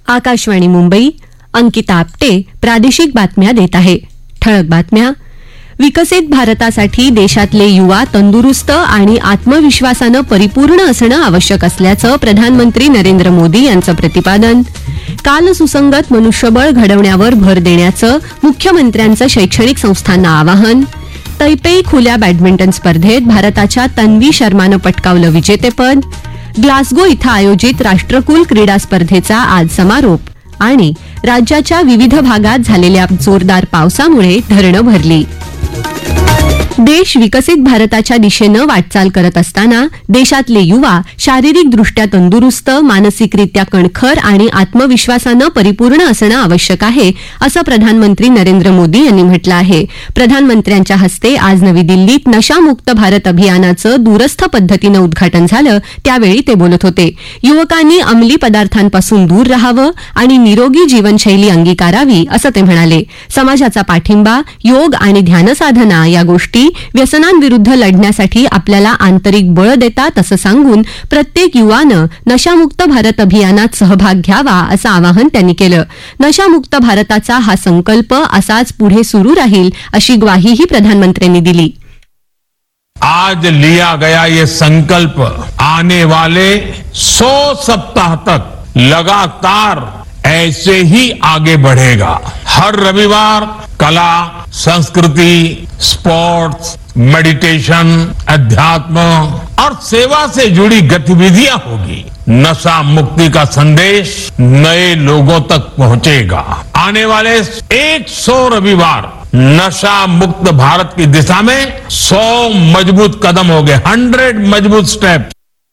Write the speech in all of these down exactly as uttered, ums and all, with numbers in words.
आकाशवाणी मुंबई. अंकिता आपटे प्रादेशिक बातम्या देत आहे. ठळक बातम्या. विकसित भारतासाठी देशातले युवा तंदुरुस्त आणि आत्मविश्वासानं परिपूर्ण असणं आवश्यक असल्याचं प्रधानमंत्री नरेंद्र मोदी यांचं प्रतिपादन. काल सुसंगत मनुष्यबळ घडवण्यावर भर देण्याचं मुख्यमंत्र्यांचं शैक्षणिक संस्थांना आवाहन. तैपेई खुल्या बॅडमिंटन स्पर्धेत भारताच्या तन्वी शर्मानं पटकावलं विजेतेपद. ग्लासगो इथं आयोजित राष्ट्रकुल क्रीडा स्पर्धेचा आज समारोप. आणि राज्याच्या विविध भागात झालेल्या जोरदार पावसामुळे धरणं भरली. देश विकसित भारताच्या दिशेनं वाटचाल करत असताना देशातले युवा शारीरिकदृष्ट्या तंदुरुस्त, मानसिकरित्या कणखर आणि आत्मविश्वासानं परिपूर्ण असणं आवश्यक आहे, असं प्रधानमंत्री नरेंद्र मोदी यांनी म्हटलं आहे. प्रधानमंत्र्यांच्या हस्ते आज नवी दिल्लीत नशामुक्त भारत अभियानाचं दूरस्थ पद्धतीनं उद्घाटन झालं, त्यावेळी ते बोलत होते. युवकांनी अंमली पदार्थांपासून दूर राहावं आणि निरोगी जीवनशैली अंगीकारावी, असं ते म्हणाले. समाजाचा पाठिंबा, योग आणि ध्यानसाधना या गोष्टी व्यसनांविरुद्ध लढण्यासाठी आपल्याला आंतरिक बळ देतात, असं सांगून प्रत्येक युवानं नशामुक्त भारत अभियानात सहभाग घ्यावा, असं आवाहन त्यांनी केलं. नशामुक्त भारताचा हा संकल्प असाच पुढे सुरू राहील, अशी ग्वाहीही प्रधानमंत्र्यांनी दिली. आज लिया गया ये संकल्प आने वाले सौ सप्ताह तक लगातार ऐसे ही आगे बढ़ेगा. हर रविवार कला, संस्कृति, स्पोर्ट्स, मेडिटेशन, अध्यात्म और सेवा से जुड़ी गतिविधियां होगी. नशा मुक्ति का संदेश नए लोगों तक पहुंचेगा. आने वाले सौ रविवार नशा मुक्त भारत की दिशा में सौ मजबूत कदम हो गए, हंड्रेड मजबूत स्टेप.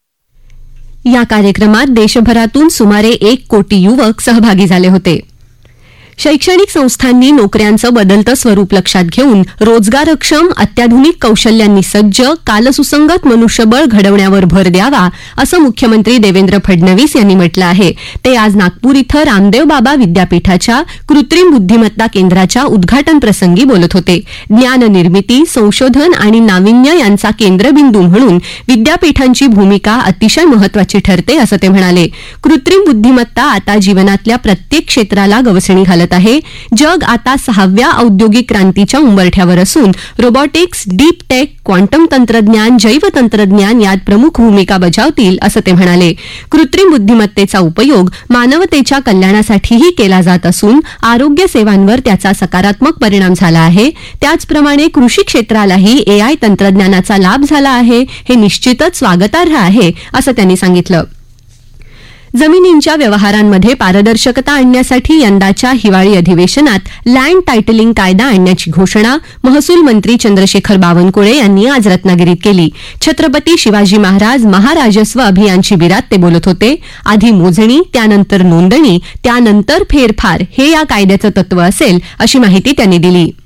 या कार्यक्रमात देशभरातून सुमारे एक कोटी युवक सहभागी झाले होते. शैक्षणिक संस्थांनी नोकऱ्यांचं बदलतं स्वरूप लक्षात घेऊन रोजगारक्षम, अत्याधुनिक कौशल्यांनी सज्ज, कालसुसंगत मनुष्यबळ घडवण्यावर भर द्यावा, असं मुख्यमंत्री देवेंद्र फडणवीस यांनी म्हटलं आहे. ते आज नागपूर इथं रामदेव बाबा विद्यापीठाच्या कृत्रिम बुद्धिमत्ता केंद्राच्या उद्घाटन प्रसंगी बोलत होते. ज्ञाननिर्मिती, संशोधन आणि नाविन्य यांचा केंद्रबिंदू म्हणून विद्यापीठांची भूमिका अतिशय महत्वाची ठरते, असं ते म्हणाले. कृत्रिम बुद्धिमत्ता आता जीवनातल्या प्रत्येक क्षेत्राला गवसणी घालत आहे. जग आता सहाव्या औद्योगिक क्रांतीच्या उंबरठ्यावर असून रोबोटिक्स, डीप टेक, क्वांटम तंत्रज्ञान, जैव तंत्रज्ञान यात प्रमुख भूमिका बजावतील, असं ते म्हणाले. कृत्रिम बुद्धिमत्तेचा उपयोग मानवतेच्या कल्याणासाठीही केला जात असून आरोग्य सेवांवर त्याचा सकारात्मक परिणाम झाला आहे. त्याचप्रमाणे कृषी क्षेत्रालाही एआय तंत्रज्ञानाचा लाभ झाला आहे. हे निश्चितच स्वागतार्ह आहे, असं त्यांनी सांगितलं. जमिनींच्या व्यवहारांमध्ये पारदर्शकता आणण्यासाठी यंदाच्या हिवाळी अधिवेशनात लँड टायटलिंग कायदा आणण्याची घोषणा महसूल मंत्री चंद्रशेखर बावनकुळे यांनी आज रत्नागिरीत केली. छत्रपती शिवाजी महाराज महाराजस्व अभियान शिबिरात ते बोलत होते. आधी मोजणी, त्यानंतर नोंदणी, त्यानंतर फेरफार हे या कायद्याचं तत्व असेल, अशी माहिती त्यांनी दिली.